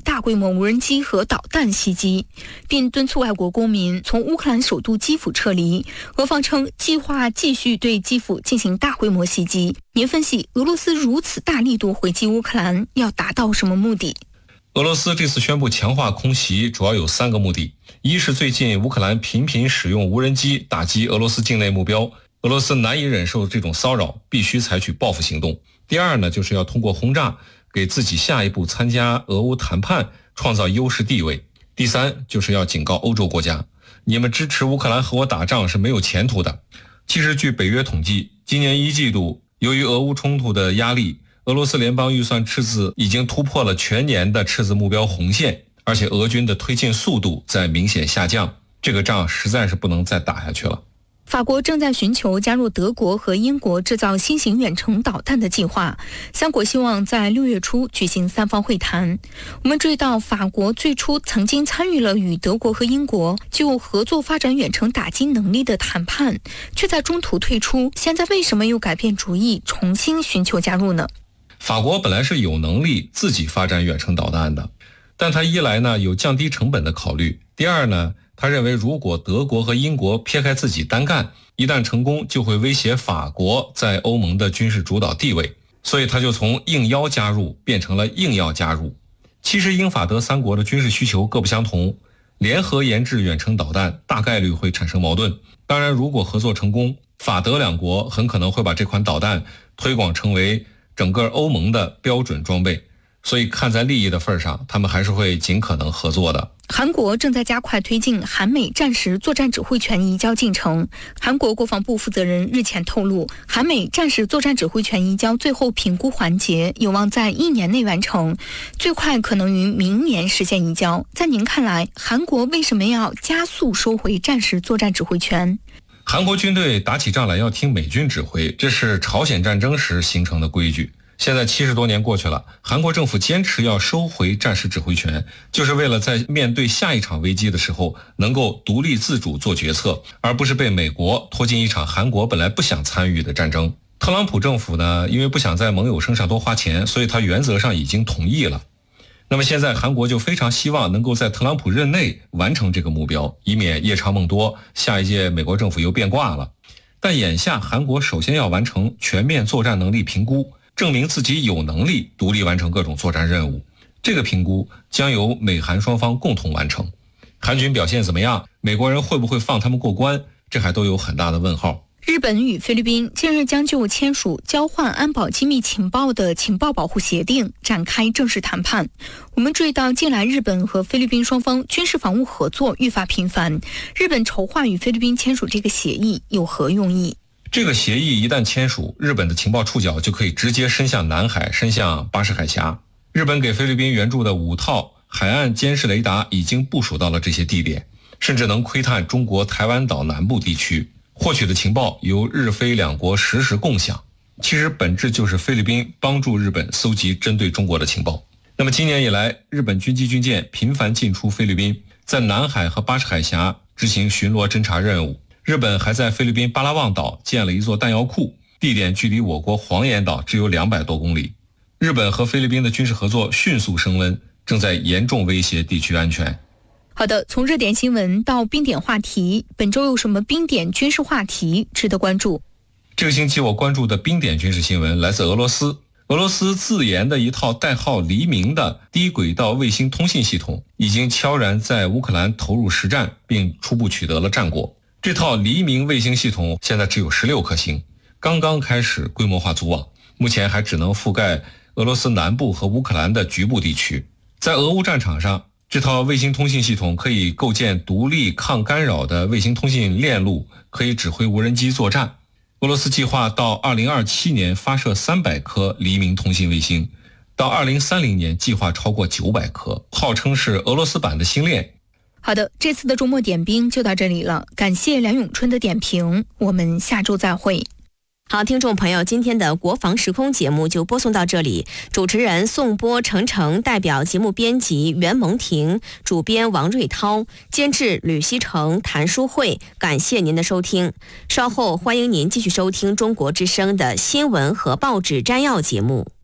大规模无人机和导弹袭击，并敦促外国公民从乌克兰首都基辅撤离。俄方称计划继续对基辅进行大规模袭击。您分析，俄罗斯如此大力度回击乌克兰，要达到什么目的？ 俄罗斯这次宣布强化空袭，主要有3个目的：一是最近乌克兰频频使用无人机打击俄罗斯境内目标，俄罗斯难以忍受这种骚扰，必须采取报复行动；第二呢，就是要通过轰炸给自己下一步参加俄乌谈判创造优势地位；第三，就是要警告欧洲国家，你们支持乌克兰和我打仗是没有前途的。其实据北约统计，今年1季度由于俄乌冲突的压力，俄罗斯联邦预算赤字已经突破了全年的赤字目标红线，而且俄军的推进速度在明显下降，这个仗实在是不能再打下去了。 法国正在寻求加入德国和英国制造新型远程导弹的计划，3国希望在6月初举行3方会谈。我们注意到，法国最初曾经参与了与德国和英国就合作发展远程打击能力的谈判，却在中途退出。现在为什么又改变主意，重新寻求加入呢？ 法国本来是有能力自己发展远程导弹的，但他一来呢有降低成本的考虑，第二呢他认为如果德国和英国撇开自己单干，一旦成功就会威胁法国在欧盟的军事主导地位，所以他就从应邀加入变成了硬要加入。其实英法德3国的军事需求各不相同，联合研制远程导弹大概率会产生矛盾。当然如果合作成功，法德2国很可能会把这款导弹推广成为整个欧盟的标准装备，所以看在利益的份上，他们还是会尽可能合作的。 韩国正在加快推进韩美战时作战指挥权移交进程。韩国国防部负责人日前透露，韩美战时作战指挥权移交最后评估环节有望在1年内完成，最快可能于明年实现移交。在您看来，韩国为什么要加速收回战时作战指挥权？ 韩国军队打起仗来要听美军指挥，这是朝鲜战争时形成的规矩。现在70多年过去了，韩国政府坚持要收回战时指挥权，就是为了在面对下一场危机的时候能够独立自主做决策，而不是被美国拖进一场韩国本来不想参与的战争。特朗普政府呢，因为不想在盟友身上多花钱，所以他原则上已经同意了。那么现在韩国就非常希望能够在特朗普任内完成这个目标，以免夜长梦多，下一届美国政府又变卦了。但眼下韩国首先要完成全面作战能力评估，证明自己有能力独立完成各种作战任务。这个评估将由美韩双方共同完成。韩军表现怎么样？美国人会不会放他们过关？这还都有很大的问号。 日本与菲律宾近日将就签署交换安保机密情报的情报保护协定展开正式谈判。我们注意到，近来日本和菲律宾双方军事防务合作愈发频繁。日本筹划与菲律宾签署这个协议有何用意？ 这个协议一旦签署，日本的情报触角就可以直接伸向南海，伸向巴士海峡。日本给菲律宾援助的5套海岸监视雷达已经部署到了这些地点，甚至能窥探中国台湾岛南部地区。获取的情报由日菲2国实时共享，其实本质就是菲律宾帮助日本搜集针对中国的情报。那么今年以来，日本军机军舰频繁进出菲律宾，在南海和巴士海峡执行巡逻侦察任务。日本还在菲律宾巴拉望岛建了一座弹药库，地点距离我国黄岩岛只有200多公里。日本和菲律宾的军事合作迅速升温，正在严重威胁地区安全。 好的，从热点新闻到冰点话题，本周有什么冰点军事话题值得关注？ 这个星期我关注的冰点军事新闻来自俄罗斯。俄罗斯自研的一套代号黎明的低轨道卫星通信系统已经悄然在乌克兰投入实战，并初步取得了战果。这套黎明卫星系统现在只有16颗星，刚刚开始规模化组网，目前还只能覆盖俄罗斯南部和乌克兰的局部地区。在俄乌战场上，这套卫星通信系统可以构建独立抗干扰的卫星通信链路，可以指挥无人机作战。俄罗斯计划到2027年发射300颗黎明通信卫星，到2030年计划超过900颗，号称是俄罗斯版的星链。 好的，这次的周末点兵就到这里了，感谢梁永春的点评，我们下周再会。 好，听众朋友，今天的国防时空节目就播送到这里。主持人宋波、程程，代表节目编辑袁蒙婷，主编王瑞涛，监制吕希成、谭淑慧。感谢您的收听，稍后欢迎您继续收听中国之声的新闻和报纸摘要节目。